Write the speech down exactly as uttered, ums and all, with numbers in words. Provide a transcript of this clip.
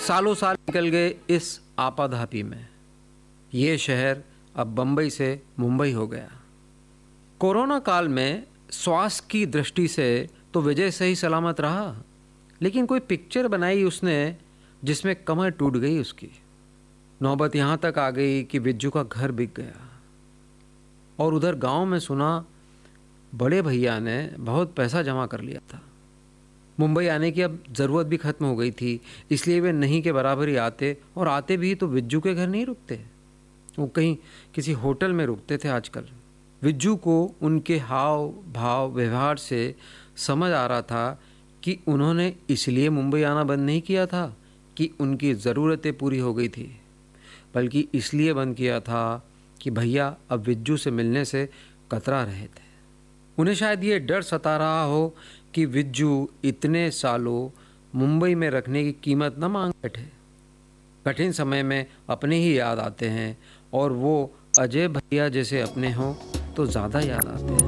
सालों साल निकल गए इस आपाधापी में। ये शहर अब बंबई से मुंबई हो गया। कोरोना काल में स्वास्थ्य की दृष्टि से तो विजय सही सलामत रहा, लेकिन कोई पिक्चर बनाई उसने जिसमें कमर टूट गई उसकी। नौबत यहाँ तक आ गई कि विज्जू का घर बिक गया। और उधर गांव में सुना बड़े भैया ने बहुत पैसा जमा कर लिया था। मुंबई आने की अब ज़रूरत भी ख़त्म हो गई थी, इसलिए वे नहीं के बराबर ही आते, और आते भी तो विज्जू के घर नहीं रुकते, वो कहीं किसी होटल में रुकते थे आजकल। विज्जू को उनके हाव भाव व्यवहार से समझ आ रहा था कि उन्होंने इसलिए मुंबई आना बंद नहीं किया था कि उनकी ज़रूरतें पूरी हो गई थी, बल्कि इसलिए बंद किया था कि भैया अब विज्जू से मिलने से कतरा रहे थे। उन्हें शायद ये डर सता रहा हो कि विज्जू इतने सालों मुंबई में रखने की कीमत न मांग बैठे। कठिन समय में अपने ही याद आते हैं, और वो अजय भैया जैसे अपने हों तो ज़्यादा याद आते हैं।